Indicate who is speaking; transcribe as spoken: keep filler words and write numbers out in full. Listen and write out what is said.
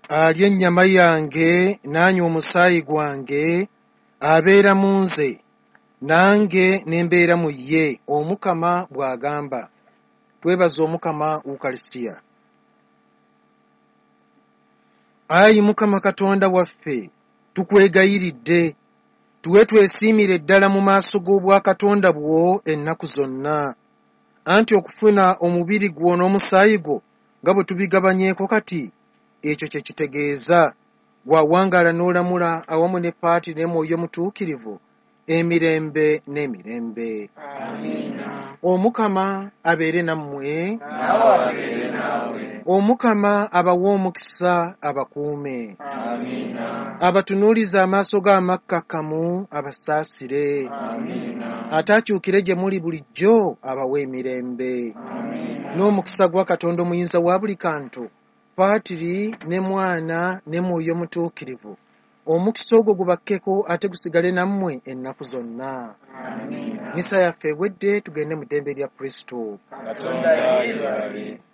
Speaker 1: alya ennyama yange n'anywa omusaayi gwange abeera mu nze nange ne mbeera mu ye, Omukama bw'agamba. Twebaza Omukama Ukarisitiya. Ayi Mukama Katonda waffe, tukwegayiridde tuwe twesiimire ddala mu maaso g'obwakatonda bwo ennaku zonna, anti okufuna omubiri gwo n'omusaayi gwo nga bwe tubigabanyeeko kati, ekyo kye kitegeeza bw'awangaala n'olamula awamu ne Paatiri ne Mwoyo Mutuukirivu emirembe n'emirembe.
Speaker 2: Amiina.
Speaker 1: Omukama abeere nammwe.
Speaker 2: Nawe abeere naawe.
Speaker 1: Omukama abawe omukisa abakuume.
Speaker 2: Amiina.
Speaker 1: Abatunuulize amaaso g'amakkakkamu abasaasire.
Speaker 2: Amiina.
Speaker 1: Ate akyukire gye muli bulijjo abawe emirembe.
Speaker 2: Amiina.
Speaker 1: N'omukisa gwa Katonda omuyinza wa buli kantu, Paatiri ne Mwana ne Mwoyo Mutuukirivu, omukisa ogwo gubakkeko ate gusigale nammwe ennaku zonna.
Speaker 2: Amiina.
Speaker 1: Misa yaffe ewedde, tugende mu ddembe lya Kristo.
Speaker 2: Katonda yeebale.